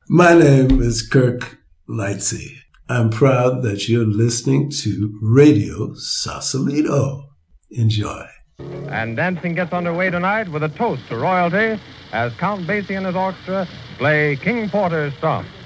My name is Kirk Lightsey. I'm proud that you're listening to Radio Sausalito. Enjoy. And dancing gets underway tonight with a toast to royalty as Count Basie and his orchestra play King Porter's Stomp.